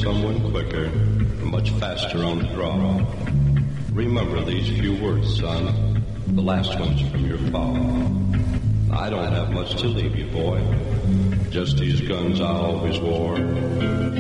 someone quicker, much faster on the draw. Remember these few words, son. The last one's from your father. I don't have much to leave you, boy. Just these guns I always wore.